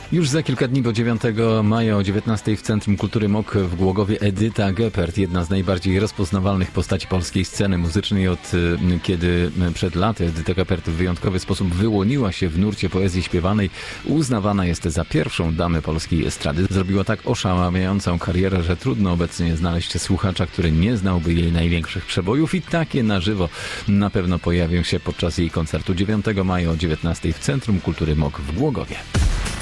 Już za kilka dni, bo 9 maja o 19 w Centrum Kultury MOK w Głogowie Edyta Geppert, jedna z najbardziej rozpoznawalnych postaci polskiej sceny muzycznej. Od kiedy przed laty Edyta Geppert w wyjątkowy sposób wyłoniła się w nurcie poezji śpiewanej, uznawana jest za pierwszą damę polskiej estrady. Zrobiła tak oszałamiającą karierę, że trudno obecnie znaleźć słuchacza, który nie znałby jej największych przebojów, i takie na żywo na pewno pojawią się podczas jej koncertu 9 maja o 19 w Centrum Kultury MOK w Głogowie.